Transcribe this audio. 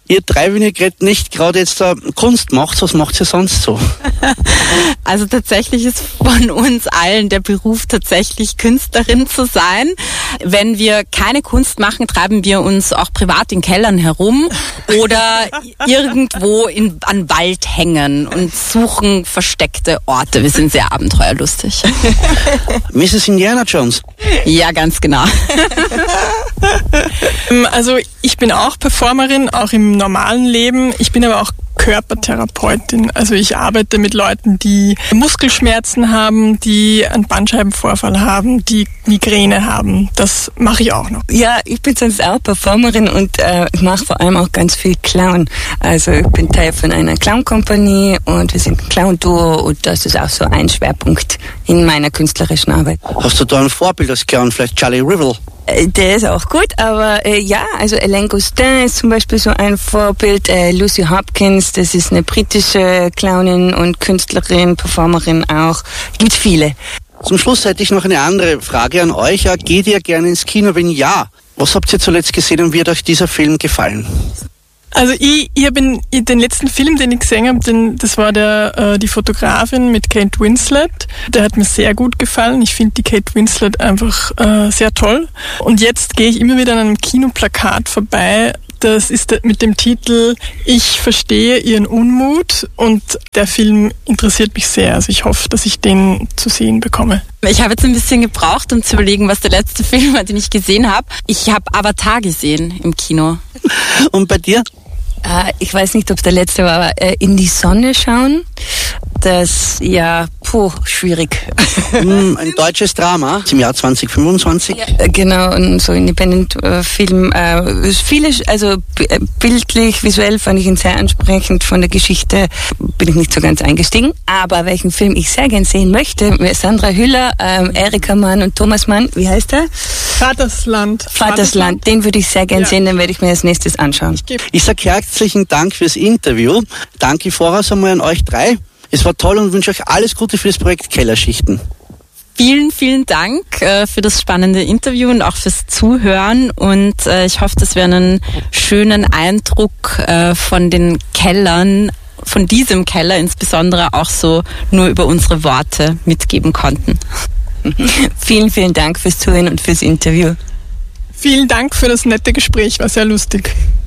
Ihr drei Vinaigrette nicht gerade jetzt Kunst macht, was macht ihr sonst so? Also tatsächlich ist von uns allen der Beruf tatsächlich Künstlerin zu sein. Wenn wir keine Kunst machen, treiben wir uns auch privat in Kellern herum oder irgendwo an Wald hängen und suchen versteckte Orte. Wir sind sehr abenteuerlustig. Mrs. Indiana Jones. Ja, ganz genau. Also ich bin auch Performerin, auch im normalen Leben. Ich bin aber auch Körpertherapeutin. Also ich arbeite mit Leuten, die Muskelschmerzen haben, die einen Bandscheibenvorfall haben, die Migräne haben. Das mache ich auch noch. Ja, ich bin sonst auch Performerin und ich mache vor allem auch ganz viel Clown. Also ich bin Teil von einer Clown-Kompanie und wir sind ein Clown-Duo und das ist auch so ein Schwerpunkt in meiner künstlerischen Arbeit. Hast du da ein Vorbild als Clown, vielleicht Charlie Rivel? Der ist auch gut, aber ja, also Elaine Gostin ist zum Beispiel so ein Vorbild. Lucy Hopkins, das ist eine britische Clownin und Künstlerin, Performerin auch. Gibt viele. Zum Schluss hätte ich noch eine andere Frage an euch. Geht ihr gerne ins Kino? Wenn ja, was habt ihr zuletzt gesehen und wie hat euch dieser Film gefallen? Also ich bin den letzten Film, den ich gesehen habe, das war die Fotografin mit Kate Winslet. Der hat mir sehr gut gefallen. Ich finde die Kate Winslet einfach sehr toll. Und jetzt gehe ich immer wieder an einem Kinoplakat vorbei. Das ist mit dem Titel Ich verstehe Ihren Unmut und der Film interessiert mich sehr. Also ich hoffe, dass ich den zu sehen bekomme. Ich habe jetzt ein bisschen gebraucht, um zu überlegen, was der letzte Film war, den ich gesehen habe. Ich habe Avatar gesehen im Kino. Und bei dir? Ich weiß nicht, ob es der letzte war, aber In die Sonne schauen, das, ja, schwierig. Ein deutsches Drama im Jahr 2025. Ja, genau, und so Independent-Film. Also bildlich, visuell fand ich ihn sehr ansprechend. Von der Geschichte bin ich nicht so ganz eingestiegen. Aber welchen Film ich sehr gern sehen möchte, Sandra Hüller, Erika Mann und Thomas Mann, wie heißt der? Vatersland. Vatersland, den würde ich sehr gern sehen, den werde ich mir als nächstes anschauen. Ich sage herzlichen Dank fürs Interview. Danke voraus einmal an euch drei. Es war toll und wünsche euch alles Gute für das Projekt Kellerschichten. Vielen, vielen Dank für das spannende Interview und auch fürs Zuhören. Und ich hoffe, dass wir einen schönen Eindruck von den Kellern, von diesem Keller insbesondere auch so nur über unsere Worte mitgeben konnten. Vielen, vielen Dank fürs Zuhören und fürs Interview. Vielen Dank für das nette Gespräch, war sehr lustig.